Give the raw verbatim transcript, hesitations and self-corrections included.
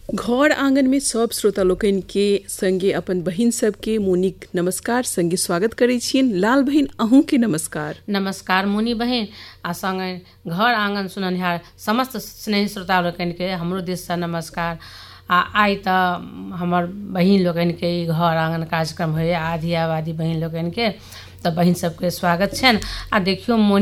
घर आंगन में सब श्रोता लोकन के संगे अपन बहिन सबके मुनिक नमस्कार संगे स्वागत करै छियन। लाल बहिन अहूँ के नमस्कार। नमस्कार मुनि बहिन आ संगे घर आंगन सुननिहार समस्त स्नेही श्रोता लोकन के हमरो दिस से नमस्कार। आ आई त हमर बहिन लोकन के घर आंगन कार्यक्रम होय आधी आबादी बहिन लोकन के, तो बहिन सबके स्वागत छन। आ देखियो